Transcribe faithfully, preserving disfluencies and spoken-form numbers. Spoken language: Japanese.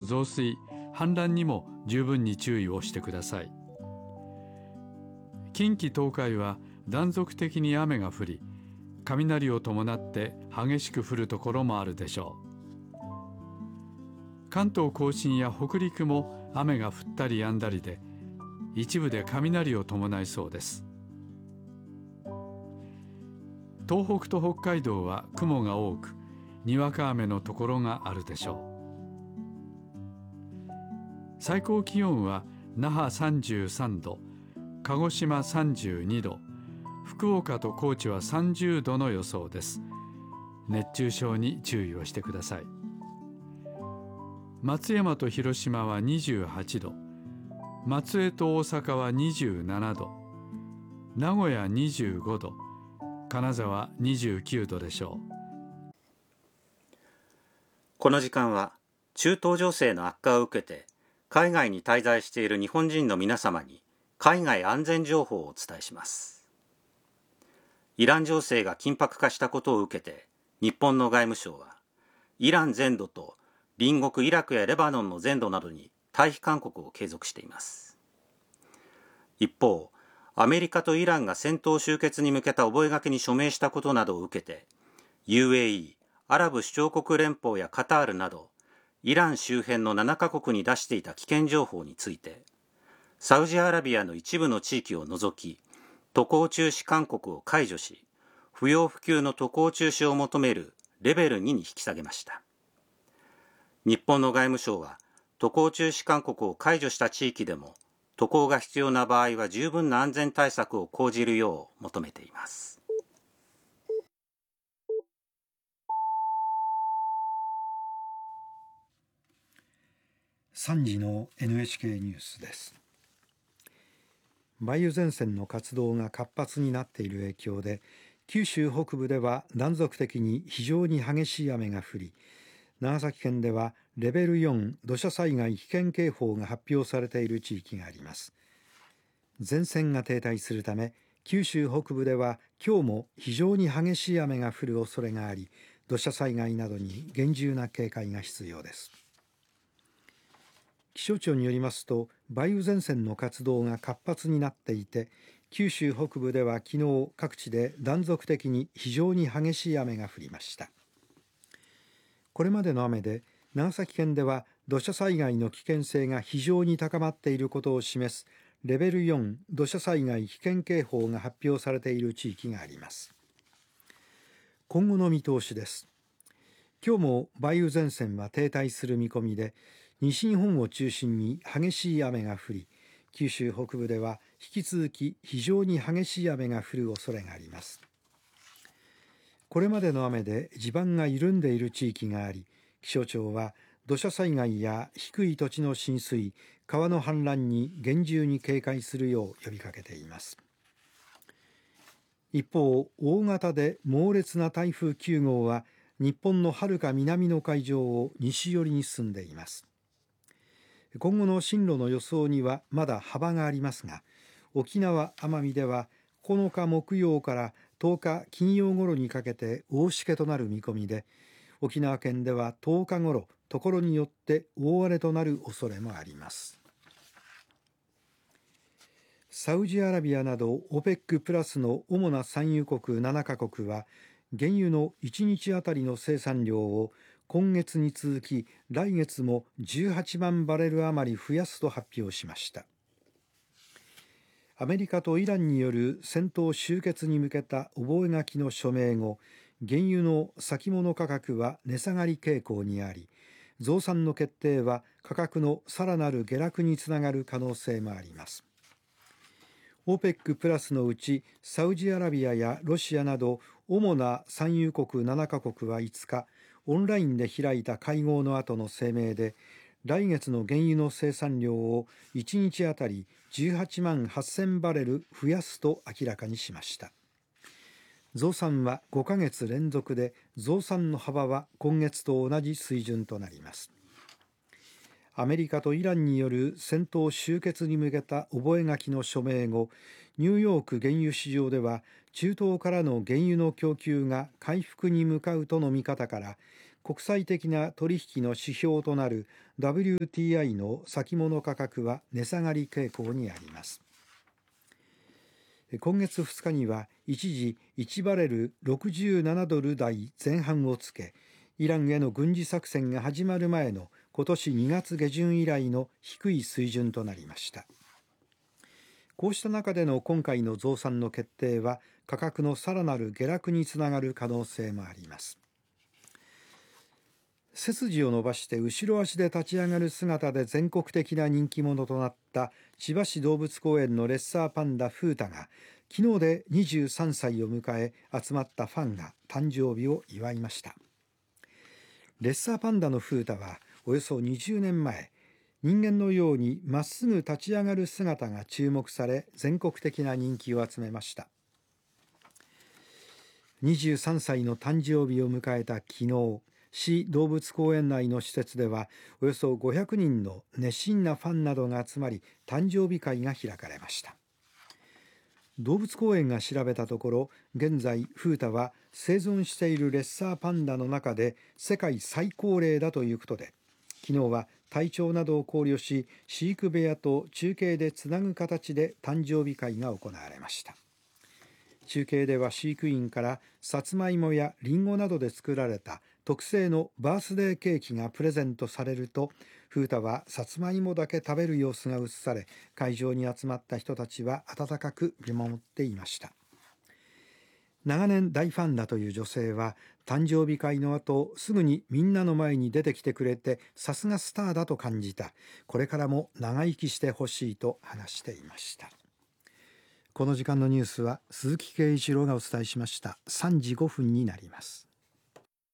増水、氾濫にも十分に注意をしてください。近畿東海は断続的に雨が降り、雷を伴って激しく降るところもあるでしょう。関東甲信や北陸も雨が降ったり止んだりで、一部で雷を伴いそうです。東北と北海道は雲が多く、にわか雨のところがあるでしょう。最高気温は那覇さんじゅうさんど、鹿児島さんじゅうにど、福岡と高知はさんじゅうどの予想です。熱中症に注意をしてください。松山と広島はにじゅうはちど、松江と大阪はにじゅうななど、名古屋にじゅうごど、金沢にじゅうきゅうどでしょう。 この時間は中東情勢の悪化を受けて海外に滞在している日本人の皆様に海外安全情報をお伝えします。イラン情勢が緊迫化したことを受けて、日本の外務省はイラン全土と隣国イラクやレバノンの全土などに退避勧告を継続しています。一方、アメリカとイランが戦闘終結に向けた覚書に署名したことなどを受けて、ユーエーイー、アラブ首長国連邦やカタールなど、イラン周辺のななカ国に出していた危険情報について、サウジアラビアの一部の地域を除き、渡航中止勧告を解除し、不要不急の渡航中止を求めるレベルにに引き下げました。日本の外務省は、渡航中止勧告を解除した地域でも、渡航が必要な場合は十分な安全対策を講じるよう求めています。 さんじの エヌエイチケー ニュースです。梅雨前線の活動が活発になっている影響で、九州北部では断続的に非常に激しい雨が降り、長崎県ではレベルよん土砂災害危険警報が発表されている地域があります。前線が停滞するため、九州北部では今日も非常に激しい雨が降る恐れがあり、土砂災害などに厳重な警戒が必要です。気象庁によりますと、梅雨前線の活動が活発になっていて、九州北部では昨日各地で断続的に非常に激しい雨が降りました。これまでの雨で長崎県では土砂災害の危険性が非常に高まっていることを示すレベルよん土砂災害危険警報が発表されている地域があります。今後の見通しです。今日も梅雨前線は停滞する見込みで、西日本を中心に激しい雨が降り、九州北部では引き続き非常に激しい雨が降る恐れがあります。これまでの雨で地盤が緩んでいる地域があり、気象庁は土砂災害や低い土地の浸水、川の氾濫に厳重に警戒するよう呼びかけています。一方、大型で猛烈な台風きゅうごうは日本のはるか南の海上を西寄りに進んでいます。今後の進路の予想にはまだ幅がありますが、沖縄・奄美ではここのか木曜からとおか金曜頃にかけて大しけとなる見込みで、沖縄県ではとおか頃、ところによって大荒れとなる恐れもあります。サウジアラビアなど オペック プラスの主な産油国ななカ国は、原油のいちにちあたりの生産量を今月に続き来月もじゅうはちまんバレル余り増やすと発表しました。アメリカとイランによる戦闘終結に向けた覚書の署名後、原油の先物価格は値下がり傾向にあり、増産の決定は価格のさらなる下落につながる可能性もあります。オペック プラスのうちサウジアラビアやロシアなど主な産油国ななカ国はいつか、オンラインで開いた会合の後の声明で、来月の原油の生産量をいちにちあたりじゅうはちまんはっせんバレル増やすと明らかにしました。増産はごかげつ連続で、増産の幅は今月と同じ水準となります。アメリカとイランによる戦闘終結に向けた覚書の署名後、ニューヨーク原油市場では中東からの原油の供給が回復に向かうとの見方から、 国際的な取引の指標となる ダブリューティーアイ の先物価格は値下がり傾向にあります。今月ふつかには一時いちバレルろくじゅうななドル台前半をつけ、イランへの軍事作戦が始まる前の今年にがつ下旬以来の低い水準となりました。こうした中での今回の増産の決定は価格のさらなる下落につながる可能性もあります。背筋を伸ばして後ろ足で立ち上がる姿で全国的な人気者となった千葉市動物公園のレッサーパンダフータが昨日でにじゅうさんさいを迎え、集まったファンが誕生日を祝いました。レッサーパンダのフータはおよそにじゅうねんまえ、人間のようにまっすぐ立ち上がる姿が注目され、全国的な人気を集めました。にじゅうさんさいの誕生日を迎えた昨日、市動物公園内の施設ではおよそごひゃくにんの熱心なファンなどが集まり、誕生日会が開かれました。動物公園が調べたところ、現在フータは生存しているレッサーパンダの中で世界最高齢だということで、昨日は体調などを考慮し、飼育部屋と中継でつなぐ形で誕生日会が行われました。中継では飼育員からさつまいもやりんごなどで作られた特製のバースデーケーキがプレゼントされると、フータはさつまいもだけ食べる様子が映され、会場に集まった人たちは温かく見守っていました。長年大ファンだという女性は、誕生日会の後すぐにみんなの前に出てきてくれて、さすがスターだと感じた。これからも長生きしてほしいと話していました。この時間のニュースは鈴木圭一郎がお伝えしました。さんじごふんになります。